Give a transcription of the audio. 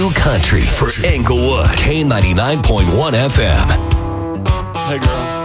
new country for Englewood. K99.1 FM. Hey, girl.